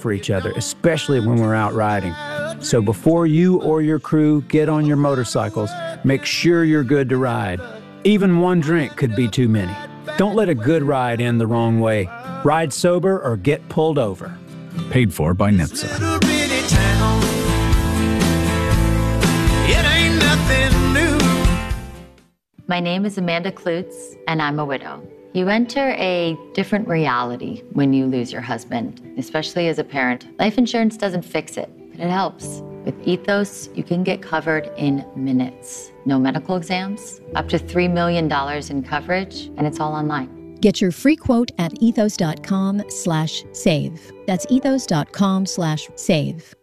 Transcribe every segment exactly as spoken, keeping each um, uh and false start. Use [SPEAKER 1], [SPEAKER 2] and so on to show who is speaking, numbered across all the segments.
[SPEAKER 1] for each other, especially when we're out riding. So before you or your crew get on your motorcycles, make sure you're good to ride. Even one drink could be too many. Don't let a good ride end the wrong way. Ride sober or get pulled over.
[SPEAKER 2] Paid for by N H T S A.
[SPEAKER 3] My name is Amanda Klutz, and I'm a widow. You enter a different reality when you lose your husband, especially as a parent. Life insurance doesn't fix it, but it helps. With Ethos, you can get covered in minutes. No medical exams, up to three million dollars in coverage, and it's all online.
[SPEAKER 4] Get your free quote at ethos.com slash save. That's ethos.com slash save.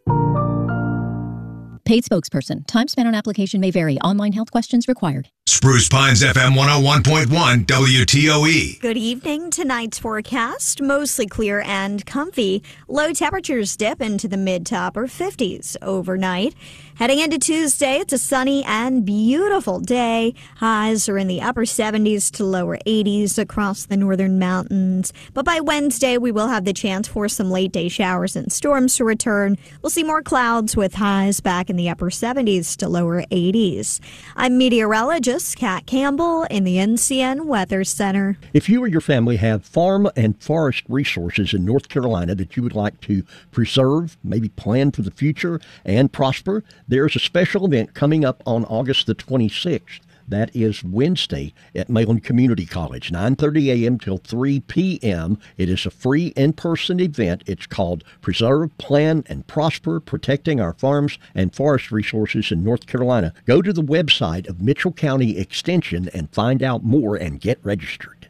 [SPEAKER 4] Paid spokesperson. Time spent on application may vary. Online health questions required.
[SPEAKER 5] Spruce Pines F M one oh one point one W T O E.
[SPEAKER 6] Good evening. Tonight's forecast, mostly clear and comfy. Low temperatures dip into the mid to upper fifties overnight. Heading into Tuesday, it's a sunny and beautiful day. Highs are in the upper seventies to lower eighties across the northern mountains. But by Wednesday, we will have the chance for some late day showers and storms to return. We'll see more clouds with highs back in the upper seventies to lower eighties. I'm meteorologist Kat Campbell in the N C N Weather Center.
[SPEAKER 7] If you or your family have farm and forest resources in North Carolina that you would like to preserve, maybe plan for the future and prosper, there's a special event coming up on August the twenty-sixth. That is Wednesday at Mayland Community College, nine thirty a.m. till three p.m. It is a free in-person event. It's called Preserve, Plan, and Prosper, Protecting Our Farms and Forest Resources in North Carolina. Go to the website of Mitchell County Extension and find out more and get registered.